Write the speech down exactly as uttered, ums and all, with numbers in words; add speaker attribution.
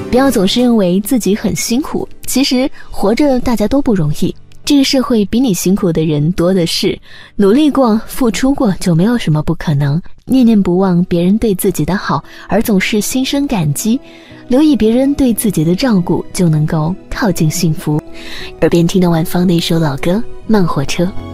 Speaker 1: 不要总是认为自己很辛苦，其实活着大家都不容易，这个社会比你辛苦的人多的是，努力过付出过就没有什么不可能。念念不忘别人对自己的好，而总是心生感激，留意别人对自己的照顾，就能够靠近幸福。耳边听到晚芳的一首老歌《慢火车》。